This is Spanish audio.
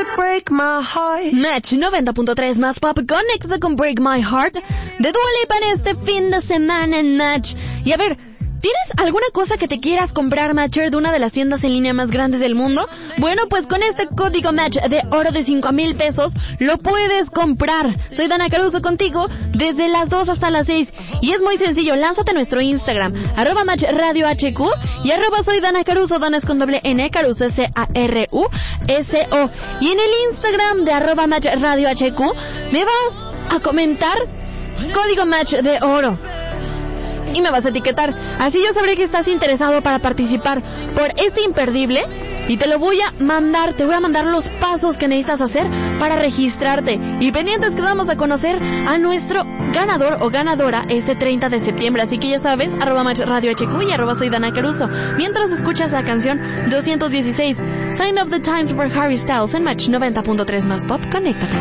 could break my heart. Match 90.3 más pop, conecta con Break My Heart de Dua Lipa en este fin de semana en Match. Y a ver, ¿tienes alguna cosa que te quieras comprar, Matcher, de una de las tiendas en línea más grandes del mundo? Bueno, pues con este código Match de oro de 5,000 pesos lo puedes comprar. Soy Dana Caruso contigo desde las 2 hasta las 6. Y es muy sencillo, lánzate a nuestro Instagram, @Match Radio HQ y @soy Dana Caruso, Dana es con doble N, Caruso CARUSO. Y en el Instagram de @Match Radio HQ me vas a comentar código Match de oro. Y me vas a etiquetar, así yo sabré que estás interesado para participar por este imperdible y te voy a mandar los pasos que necesitas hacer para registrarte. Y pendientes que vamos a conocer a nuestro ganador o ganadora este 30 de septiembre, así que ya sabes, @Match Radio HQ y @soy Dana Caruso. Mientras escuchas la canción 216, Sign of the Times por Harry Styles en Match 90.3 más pop, conecta con